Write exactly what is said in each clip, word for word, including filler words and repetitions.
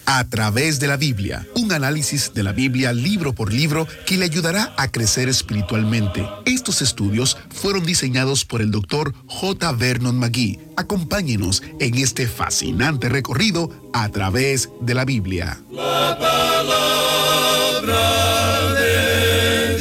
A través de la Biblia, un análisis de la Biblia libro por libro que le ayudará a crecer espiritualmente. Estos estudios fueron diseñados por el doctor J. Vernon McGee. Acompáñenos en este fascinante recorrido a través de la Biblia. La palabra de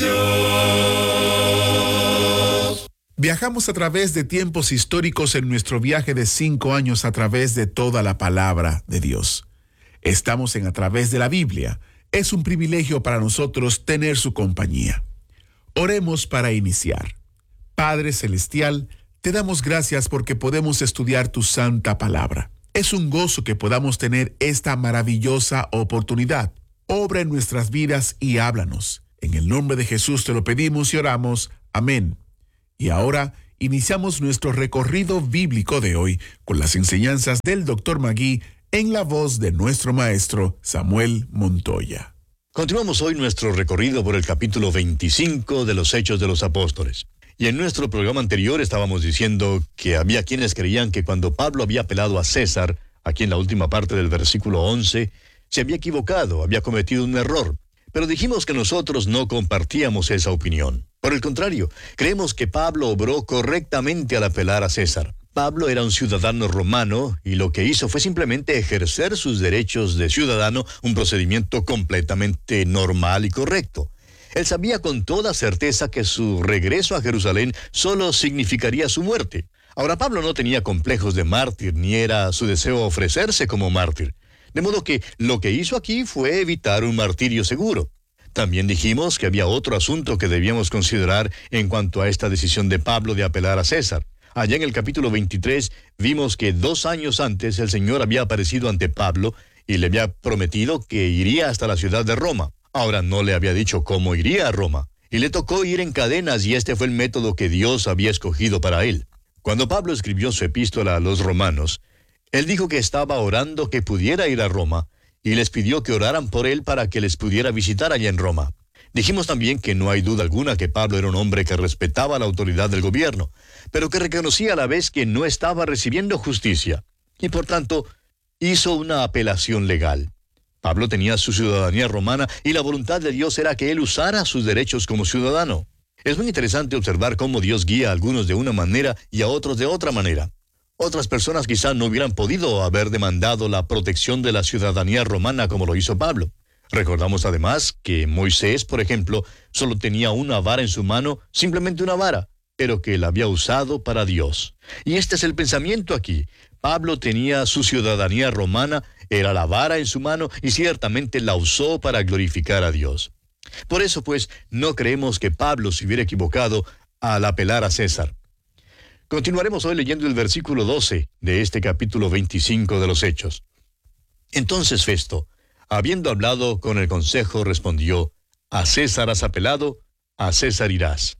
Dios. Viajamos a través de tiempos históricos en nuestro viaje de cinco años a través de toda la palabra de Dios. Estamos en A Través de la Biblia. Es un privilegio para nosotros tener su compañía. Oremos para iniciar. Padre Celestial, te damos gracias porque podemos estudiar tu santa palabra. Es un gozo que podamos tener esta maravillosa oportunidad. Obra en nuestras vidas y háblanos. En el nombre de Jesús te lo pedimos y oramos. Amén. Y ahora iniciamos nuestro recorrido bíblico de hoy con las enseñanzas del doctor McGee en la voz de nuestro maestro Samuel Montoya. Continuamos hoy nuestro recorrido por el capítulo veinticinco de los Hechos de los Apóstoles. Y en nuestro programa anterior estábamos diciendo que había quienes creían que cuando Pablo había apelado a César, aquí en la última parte del versículo once, se había equivocado, había cometido un error. Pero dijimos que nosotros no compartíamos esa opinión. Por el contrario, creemos que Pablo obró correctamente al apelar a César. Pablo era un ciudadano romano y lo que hizo fue simplemente ejercer sus derechos de ciudadano, un procedimiento completamente normal y correcto. Él sabía con toda certeza que su regreso a Jerusalén solo significaría su muerte. Ahora, Pablo no tenía complejos de mártir, ni era su deseo ofrecerse como mártir. De modo que lo que hizo aquí fue evitar un martirio seguro. También dijimos que había otro asunto que debíamos considerar en cuanto a esta decisión de Pablo de apelar a César. Allá en el capítulo veintitrés vimos que dos años antes el Señor había aparecido ante Pablo y le había prometido que iría hasta la ciudad de Roma. Ahora no le había dicho cómo iría a Roma. Y le tocó ir en cadenas y este fue el método que Dios había escogido para él. Cuando Pablo escribió su epístola a los romanos, él dijo que estaba orando que pudiera ir a Roma y les pidió que oraran por él para que les pudiera visitar allá en Roma. Dijimos también que no hay duda alguna que Pablo era un hombre que respetaba la autoridad del gobierno, pero que reconocía a la vez que no estaba recibiendo justicia, y por tanto hizo una apelación legal. Pablo tenía su ciudadanía romana y la voluntad de Dios era que él usara sus derechos como ciudadano. Es muy interesante observar cómo Dios guía a algunos de una manera y a otros de otra manera. Otras personas quizá no hubieran podido haber demandado la protección de la ciudadanía romana como lo hizo Pablo. Recordamos además que Moisés, por ejemplo, solo tenía una vara en su mano, simplemente una vara, pero que la había usado para Dios. Y este es el pensamiento aquí. Pablo tenía su ciudadanía romana, era la vara en su mano y ciertamente la usó para glorificar a Dios. Por eso, pues, no creemos que Pablo se hubiera equivocado al apelar a César. Continuaremos hoy leyendo el versículo doce de este capítulo veinticinco de los Hechos. Entonces Festo, habiendo hablado con el consejo, respondió: a César has apelado, a César irás.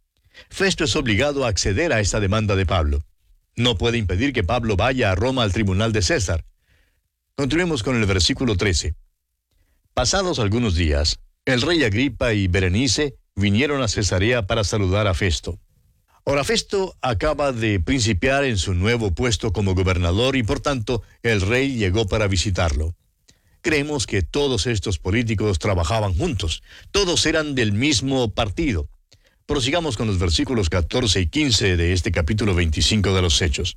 Festo es obligado a acceder a esta demanda de Pablo. No puede impedir que Pablo vaya a Roma al tribunal de César. Continuemos con el versículo trece. Pasados algunos días, el rey Agripa y Berenice vinieron a Cesarea para saludar a Festo. Ahora Festo acaba de principiar en su nuevo puesto como gobernador y por tanto el rey llegó para visitarlo. Creemos que todos estos políticos trabajaban juntos, todos eran del mismo partido. Prosigamos con los versículos catorce y quince de este capítulo veinticinco de los Hechos.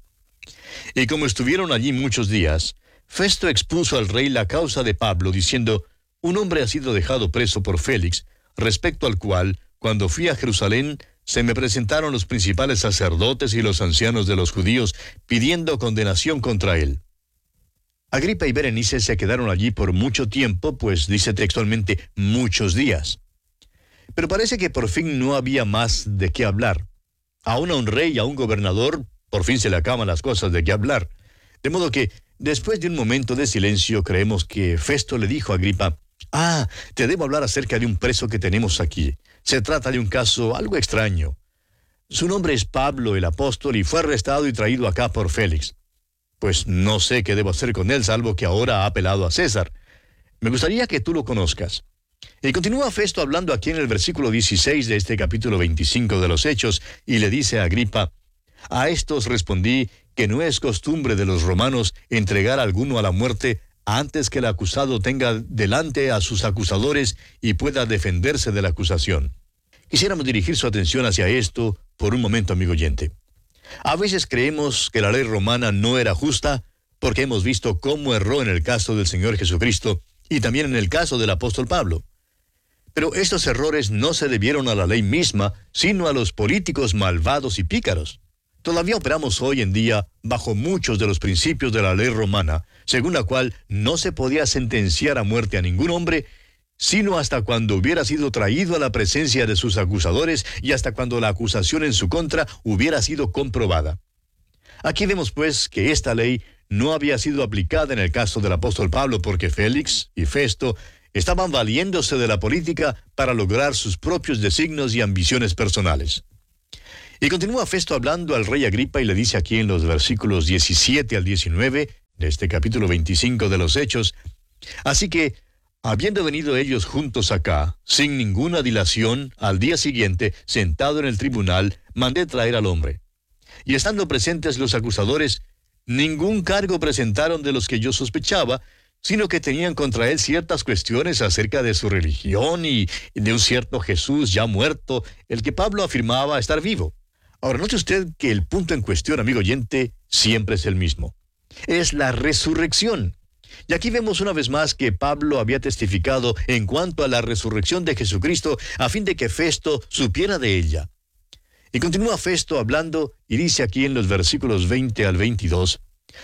Y como estuvieron allí muchos días, Festo expuso al rey la causa de Pablo, diciendo: un hombre ha sido dejado preso por Félix, respecto al cual, cuando fui a Jerusalén, se me presentaron los principales sacerdotes y los ancianos de los judíos, pidiendo condenación contra él. Agripa y Berenice se quedaron allí por mucho tiempo, pues dice textualmente muchos días. Pero parece que por fin no había más de qué hablar. Aún a un rey y a un gobernador, por fin se le acaban las cosas de qué hablar. De modo que, después de un momento de silencio, creemos que Festo le dijo a Agripa: ah, te debo hablar acerca de un preso que tenemos aquí. Se trata de un caso algo extraño. Su nombre es Pablo el apóstol y fue arrestado y traído acá por Félix. Pues no sé qué debo hacer con él, salvo que ahora ha apelado a César. Me gustaría que tú lo conozcas. Y continúa Festo hablando aquí en el versículo dieciséis de este capítulo veinticinco de los Hechos, y le dice a Agripa: a estos respondí que no es costumbre de los romanos entregar a alguno a la muerte antes que el acusado tenga delante a sus acusadores y pueda defenderse de la acusación. Quisiéramos dirigir su atención hacia esto por un momento, amigo oyente. A veces creemos que la ley romana no era justa porque hemos visto cómo erró en el caso del Señor Jesucristo y también en el caso del apóstol Pablo. Pero estos errores no se debieron a la ley misma, sino a los políticos malvados y pícaros. Todavía operamos hoy en día bajo muchos de los principios de la ley romana, según la cual no se podía sentenciar a muerte a ningún hombre, sino hasta cuando hubiera sido traído a la presencia de sus acusadores y hasta cuando la acusación en su contra hubiera sido comprobada. Aquí vemos pues que esta ley no había sido aplicada en el caso del apóstol Pablo porque Félix y Festo estaban valiéndose de la política para lograr sus propios designios y ambiciones personales. Y continúa Festo hablando al rey Agripa y le dice aquí en los versículos diecisiete al diecinueve de este capítulo veinticinco de los Hechos: así que, habiendo venido ellos juntos acá, sin ninguna dilación, al día siguiente, sentado en el tribunal, mandé traer al hombre. Y estando presentes los acusadores, ningún cargo presentaron de los que yo sospechaba, sino que tenían contra él ciertas cuestiones acerca de su religión y de un cierto Jesús ya muerto, el que Pablo afirmaba estar vivo. Ahora, note usted que el punto en cuestión, amigo oyente, siempre es el mismo. Es la resurrección. Y aquí vemos una vez más que Pablo había testificado en cuanto a la resurrección de Jesucristo a fin de que Festo supiera de ella. Y continúa Festo hablando y dice aquí en los versículos veinte al veintidós: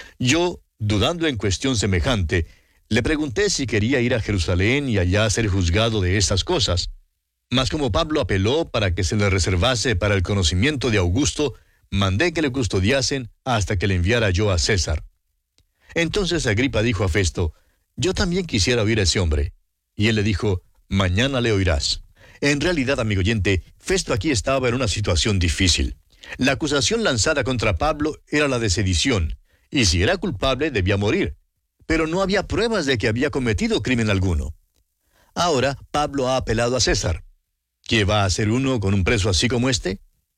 yo, dudando en cuestión semejante, le pregunté si quería ir a Jerusalén y allá ser juzgado de estas cosas. Mas como Pablo apeló para que se le reservase para el conocimiento de Augusto, mandé que le custodiasen hasta que le enviara yo a César. Entonces Agripa dijo a Festo: yo también quisiera oír a ese hombre. Y él le dijo: mañana le oirás. En realidad, amigo oyente, Festo aquí estaba en una situación difícil. La acusación lanzada contra Pablo era la de sedición, y si era culpable debía morir. Pero no había pruebas de que había cometido crimen alguno. Ahora Pablo ha apelado a César. ¿Qué va a hacer uno con un preso así como este?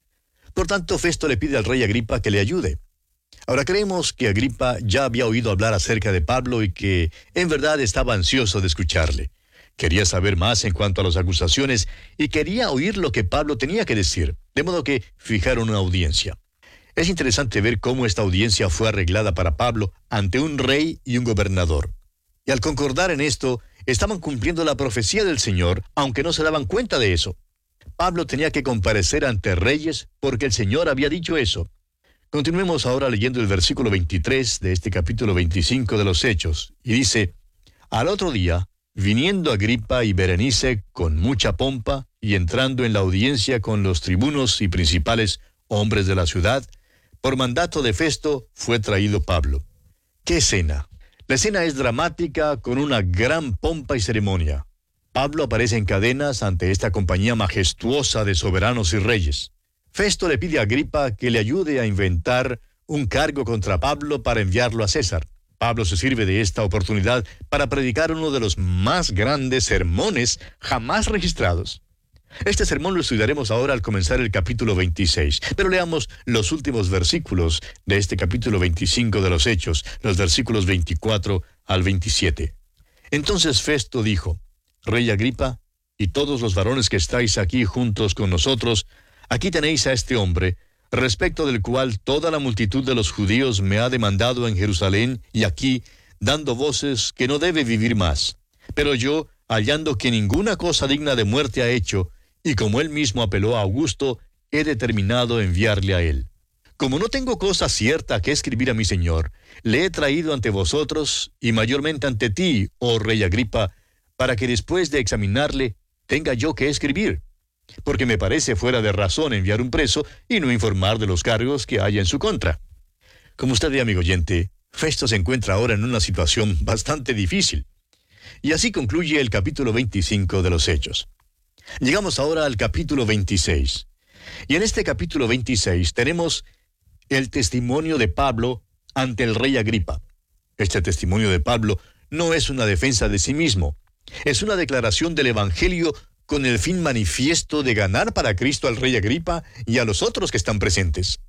Por tanto, Festo le pide al rey Agripa que le ayude. Ahora creemos que Agripa ya había oído hablar acerca de Pablo y que en verdad estaba ansioso de escucharle. Quería saber más en cuanto a las acusaciones y quería oír lo que Pablo tenía que decir, de modo que fijaron una audiencia. Es interesante ver cómo esta audiencia fue arreglada para Pablo ante un rey y un gobernador. Y al concordar en esto, estaban cumpliendo la profecía del Señor, aunque no se daban cuenta de eso. Pablo tenía que comparecer ante reyes porque el Señor había dicho eso. Continuemos ahora leyendo el versículo veintitrés de este capítulo veinticinco de los Hechos, y dice: al otro día, viniendo Agripa y Berenice con mucha pompa, y entrando en la audiencia con los tribunos y principales hombres de la ciudad, por mandato de Festo fue traído Pablo. ¡Qué escena! La escena es dramática con una gran pompa y ceremonia. Pablo aparece en cadenas ante esta compañía majestuosa de soberanos y reyes. Festo le pide a Agripa que le ayude a inventar un cargo contra Pablo para enviarlo a César. Pablo se sirve de esta oportunidad para predicar uno de los más grandes sermones jamás registrados. Este sermón lo estudiaremos ahora al comenzar el capítulo veintiséis, pero leamos los últimos versículos de este capítulo veinticinco de los Hechos, los versículos veinticuatro al veintisiete. Entonces Festo dijo: Rey Agripa, y todos los varones que estáis aquí juntos con nosotros, aquí tenéis a este hombre, respecto del cual toda la multitud de los judíos me ha demandado en Jerusalén y aquí, dando voces que no debe vivir más. Pero yo, hallando que ninguna cosa digna de muerte ha hecho, y como él mismo apeló a Augusto, he determinado enviarle a él. Como no tengo cosa cierta que escribir a mi señor, le he traído ante vosotros, y mayormente ante ti, oh rey Agripa, para que después de examinarle, tenga yo que escribir. Porque me parece fuera de razón enviar un preso y no informar de los cargos que haya en su contra. Como usted ve, amigo oyente, Festo se encuentra ahora en una situación bastante difícil. Y así concluye el capítulo veinticinco de los Hechos. Llegamos ahora al capítulo veintiséis. Y en este capítulo veintiséis tenemos el testimonio de Pablo ante el rey Agripa. Este testimonio de Pablo no es una defensa de sí mismo. Es una declaración del Evangelio con el fin manifiesto de ganar para Cristo al rey Agripa y a los otros que están presentes.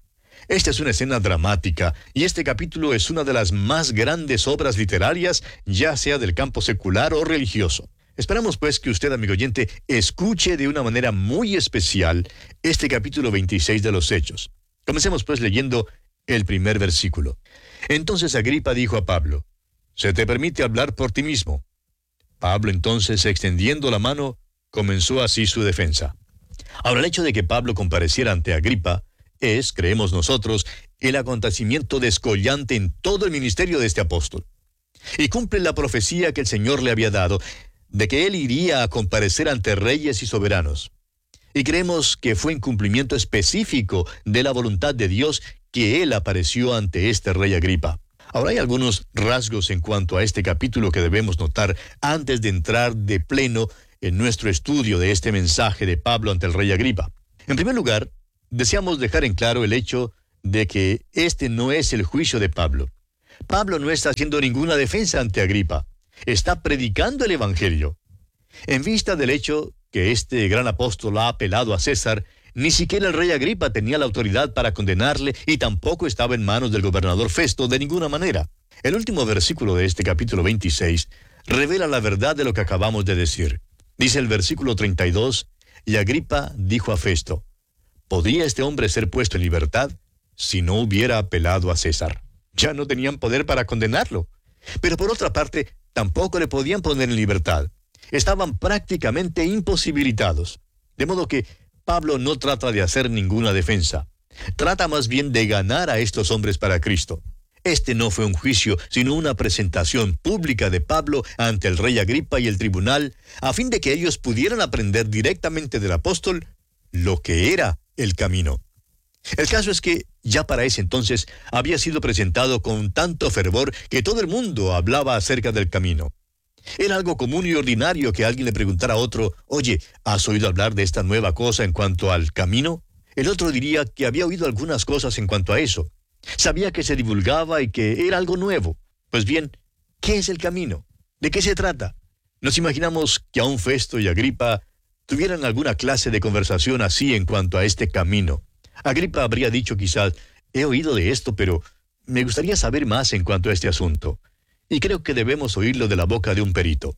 Esta es una escena dramática, y este capítulo es una de las más grandes obras literarias, ya sea del campo secular o religioso. Esperamos pues que usted, amigo oyente, escuche de una manera muy especial este capítulo veintiséis de los Hechos. Comencemos pues leyendo el primer versículo. Entonces Agripa dijo a Pablo: «Se te permite hablar por ti mismo». Pablo entonces, extendiendo la mano, comenzó así su defensa. Ahora, el hecho de que Pablo compareciera ante Agripa es, creemos nosotros, el acontecimiento descollante en todo el ministerio de este apóstol. Y cumple la profecía que el Señor le había dado, de que él iría a comparecer ante reyes y soberanos. Y creemos que fue en cumplimiento específico de la voluntad de Dios que él apareció ante este rey Agripa. Ahora, hay algunos rasgos en cuanto a este capítulo que debemos notar antes de entrar de pleno en nuestro estudio de este mensaje de Pablo ante el rey Agripa. En primer lugar, deseamos dejar en claro el hecho de que este no es el juicio de Pablo. Pablo no está haciendo ninguna defensa ante Agripa. Está predicando el Evangelio. En vista del hecho que este gran apóstol ha apelado a César, ni siquiera el rey Agripa tenía la autoridad para condenarle y tampoco estaba en manos del gobernador Festo de ninguna manera. El último versículo de este capítulo veintiséis revela la verdad de lo que acabamos de decir. Dice el versículo treinta y dos, y Agripa dijo a Festo: ¿podría este hombre ser puesto en libertad si no hubiera apelado a César? Ya no tenían poder para condenarlo. Pero por otra parte, tampoco le podían poner en libertad. Estaban prácticamente imposibilitados. De modo que Pablo no trata de hacer ninguna defensa. Trata más bien de ganar a estos hombres para Cristo. Este no fue un juicio, sino una presentación pública de Pablo ante el rey Agripa y el tribunal, a fin de que ellos pudieran aprender directamente del apóstol lo que era el camino. El caso es que ya para ese entonces había sido presentado con tanto fervor que todo el mundo hablaba acerca del camino. Era algo común y ordinario que alguien le preguntara a otro: «Oye, ¿has oído hablar de esta nueva cosa en cuanto al camino?». El otro diría que había oído algunas cosas en cuanto a eso. Sabía que se divulgaba y que era algo nuevo. Pues bien, ¿qué es el camino? ¿De qué se trata? Nos imaginamos que aún Festo y Agripa tuvieran alguna clase de conversación así en cuanto a este camino. Agripa habría dicho quizás: «He oído de esto, pero me gustaría saber más en cuanto a este asunto». Y creo que debemos oírlo de la boca de un perito.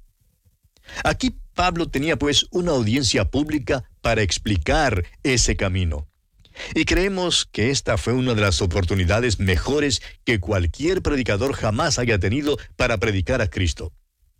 Aquí Pablo tenía pues una audiencia pública para explicar ese camino. Y creemos que esta fue una de las oportunidades mejores que cualquier predicador jamás haya tenido para predicar a Cristo.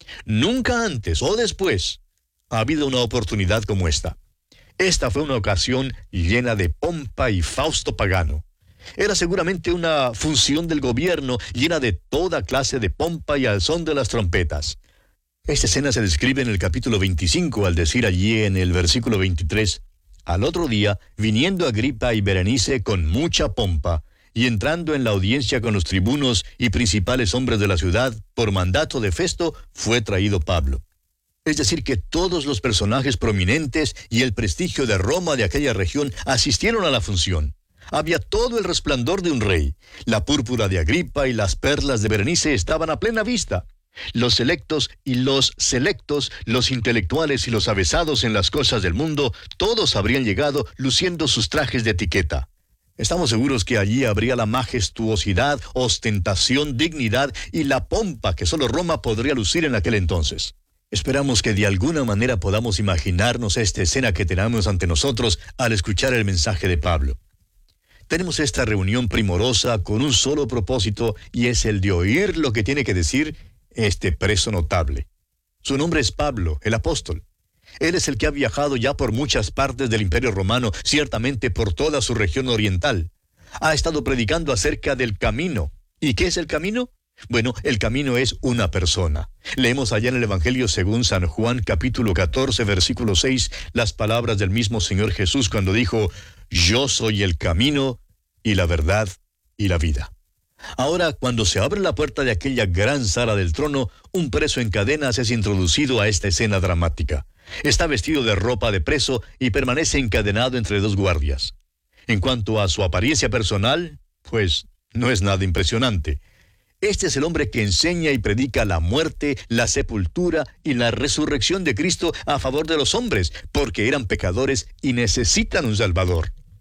Nunca antes o después ha habido una oportunidad como esta. Esta fue una ocasión llena de pompa y fausto pagano. Era seguramente una función del gobierno llena de toda clase de pompa y al son de las trompetas. Esta escena se describe en el capítulo veinticinco al decir allí en el versículo veintitrés: «Al otro día, viniendo Agripa y Berenice con mucha pompa, y entrando en la audiencia con los tribunos y principales hombres de la ciudad, por mandato de Festo, fue traído Pablo». Es decir, que todos los personajes prominentes y el prestigio de Roma de aquella región asistieron a la función. Había todo el resplandor de un rey. La púrpura de Agripa y las perlas de Berenice estaban a plena vista. Los selectos y los selectos, los intelectuales y los avesados en las cosas del mundo, todos habrían llegado luciendo sus trajes de etiqueta. Estamos seguros que allí habría la majestuosidad, ostentación, dignidad y la pompa que solo Roma podría lucir en aquel entonces. Esperamos que de alguna manera podamos imaginarnos esta escena que tenemos ante nosotros al escuchar el mensaje de Pablo. Tenemos esta reunión primorosa con un solo propósito, y es el de oír lo que tiene que decir este preso notable. Su nombre es Pablo, el apóstol. Él es el que ha viajado ya por muchas partes del Imperio Romano, ciertamente por toda su región oriental. Ha estado predicando acerca del camino. ¿Y qué es el camino? Bueno, el camino es una persona. Leemos allá en el Evangelio según San Juan, capítulo catorce, versículo seis, las palabras del mismo Señor Jesús cuando dijo: «Yo soy el camino y la verdad y la vida». Ahora, cuando se abre la puerta de aquella gran sala del trono, un preso en cadenas es introducido a esta escena dramática. Está vestido de ropa de preso y permanece encadenado entre dos guardias. En cuanto a su apariencia personal, pues no es nada impresionante. Este es el hombre que enseña y predica la muerte, la sepultura y la resurrección de Cristo a favor de los hombres, porque eran pecadores y necesitan un Salvador.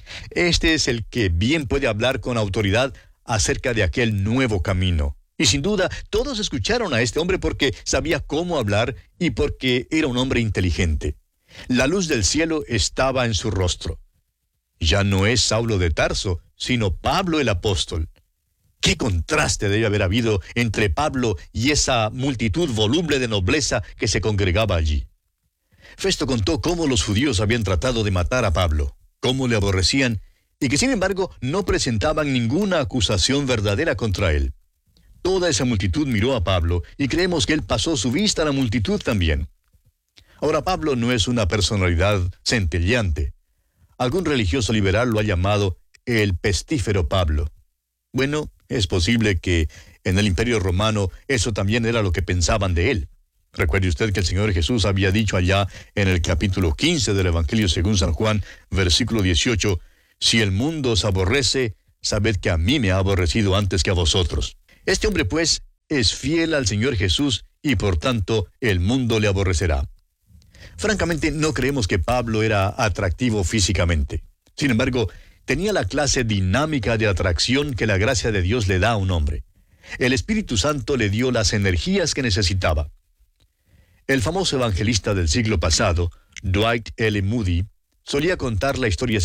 Este es el que bien puede hablar con autoridad acerca de aquel nuevo camino. Y sin duda, todos escucharon a este hombre porque sabía cómo hablar y porque era un hombre inteligente. La luz del cielo estaba en su rostro. Ya no es Saulo de Tarso, sino Pablo el apóstol. ¡Qué contraste debe haber habido entre Pablo y esa multitud voluble de nobleza que se congregaba allí! Festo contó cómo los judíos habían tratado de matar a Pablo, cómo le aborrecían, y que sin embargo no presentaban ninguna acusación verdadera contra él. Toda esa multitud miró a Pablo, y creemos que él pasó su vista a la multitud también. Ahora, Pablo no es una personalidad centelleante. Algún religioso liberal lo ha llamado el pestífero Pablo. Bueno, es posible que en el Imperio Romano eso también era lo que pensaban de él. Recuerde usted que el Señor Jesús había dicho allá en el capítulo quince del Evangelio según San Juan, versículo dieciocho, «Si el mundo os aborrece, sabed que a mí me ha aborrecido antes que a vosotros». Este hombre, pues, es fiel al Señor Jesús y por tanto el mundo le aborrecerá. Francamente, no creemos que Pablo era atractivo físicamente. Sin embargo, tenía la clase dinámica de atracción que la gracia de Dios le da a un hombre. El Espíritu Santo le dio las energías que necesitaba. El famoso evangelista del siglo pasado, Dwight L. Moody, solía contar la historia